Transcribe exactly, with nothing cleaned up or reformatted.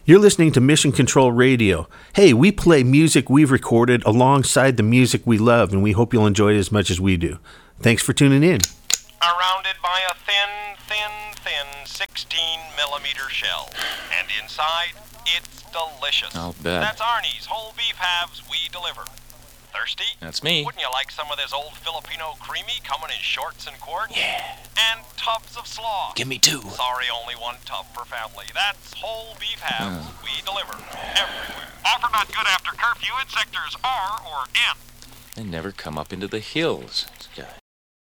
You're listening to Mission Control Radio. Hey, we play music we've recorded alongside the music we love, and we hope you'll enjoy it as much as we do. Thanks for tuning in. Surrounded by a thin, thin, thin sixteen millimeter shell. And inside, it's delicious. I'll bet. That's Arnie's whole beef halves we deliver. Thirsty? That's me. Wouldn't you like some of this old Filipino creamy coming in shorts and quarts? Yeah. And tubs of slaw. Give me two. Sorry, only one tub per family. That's whole beef halves Oh. we deliver everywhere. Offer not good after curfew in sectors R or N. They never come up into the hills, these guys.